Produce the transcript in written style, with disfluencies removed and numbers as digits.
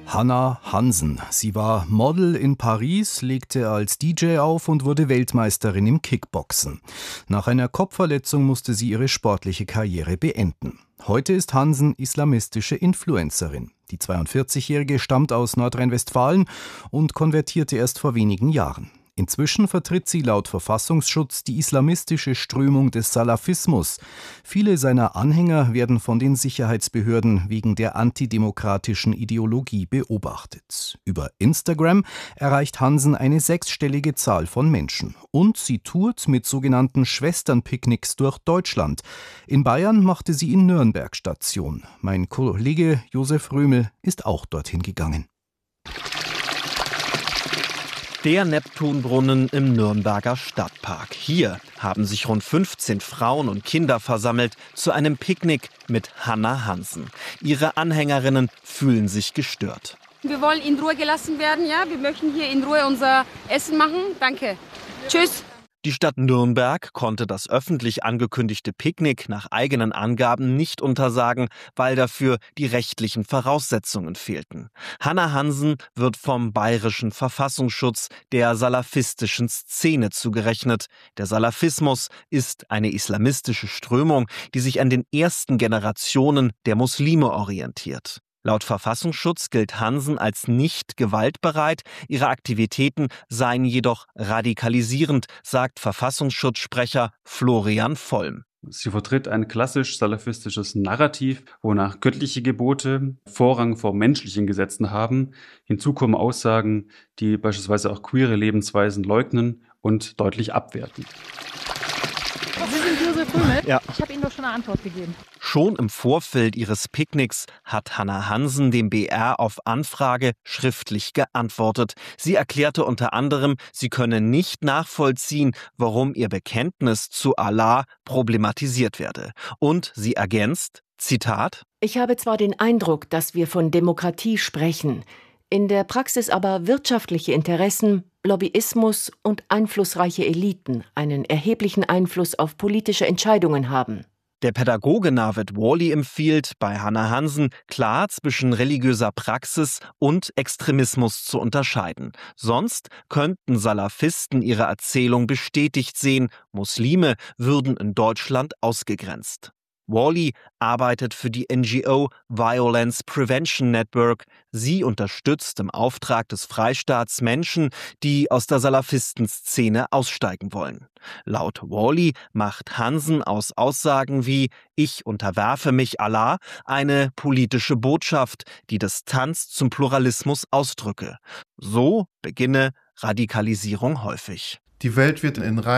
Hannah Hansen. Sie war Model in Paris, legte als DJ auf und wurde Weltmeisterin im Kickboxen. Nach einer Kopfverletzung musste sie ihre sportliche Karriere beenden. Heute ist Hansen islamistische Influencerin. Die 42-Jährige stammt aus Nordrhein-Westfalen und konvertierte erst vor wenigen Jahren. Inzwischen vertritt sie laut Verfassungsschutz die islamistische Strömung des Salafismus. Viele seiner Anhänger werden von den Sicherheitsbehörden wegen der antidemokratischen Ideologie beobachtet. Über Instagram erreicht Hansen eine 6-stellige Zahl von Menschen. Und sie tourt mit sogenannten Schwesternpicknicks durch Deutschland. In Bayern machte sie in Nürnberg Station. Mein Kollege Josef Römel ist auch dorthin gegangen. Der Neptunbrunnen im Nürnberger Stadtpark. Hier haben sich rund 15 Frauen und Kinder versammelt zu einem Picknick mit Hannah Hansen. Ihre Anhängerinnen fühlen sich gestört. Wir wollen in Ruhe gelassen werden, ja? Wir möchten hier in Ruhe unser Essen machen. Danke. Tschüss. Die Stadt Nürnberg konnte das öffentlich angekündigte Picknick nach eigenen Angaben nicht untersagen, weil dafür die rechtlichen Voraussetzungen fehlten. Hannah Hansen wird vom bayerischen Verfassungsschutz der salafistischen Szene zugerechnet. Der Salafismus ist eine islamistische Strömung, die sich an den ersten Generationen der Muslime orientiert. Laut Verfassungsschutz gilt Hansen als nicht gewaltbereit, ihre Aktivitäten seien jedoch radikalisierend, sagt Verfassungsschutzsprecher Florian Vollm. Sie vertritt ein klassisch salafistisches Narrativ, wonach göttliche Gebote Vorrang vor menschlichen Gesetzen haben. Hinzu kommen Aussagen, die beispielsweise auch queere Lebensweisen leugnen und deutlich abwerten. Sie sind Josef Römel? Ja. Ich habe Ihnen doch schon eine Antwort gegeben. Schon im Vorfeld ihres Picknicks hat Hannah Hansen dem BR auf Anfrage schriftlich geantwortet. Sie erklärte unter anderem, sie könne nicht nachvollziehen, warum ihr Bekenntnis zu Allah problematisiert werde. Und sie ergänzt, Zitat: Ich habe zwar den Eindruck, dass wir von Demokratie sprechen, in der Praxis aber wirtschaftliche Interessen, Lobbyismus und einflussreiche Eliten einen erheblichen Einfluss auf politische Entscheidungen haben. Der Pädagoge Navid Wally empfiehlt, bei Hannah Hansen klar zwischen religiöser Praxis und Extremismus zu unterscheiden. Sonst könnten Salafisten ihre Erzählung bestätigt sehen, Muslime würden in Deutschland ausgegrenzt. Wally arbeitet für die NGO Violence Prevention Network. Sie unterstützt im Auftrag des Freistaats Menschen, die aus der Salafistenszene aussteigen wollen. Laut Wally macht Hansen aus Aussagen wie „Ich unterwerfe mich Allah" eine politische Botschaft, die Distanz zum Pluralismus ausdrücke. So beginne Radikalisierung häufig. Die Welt wird in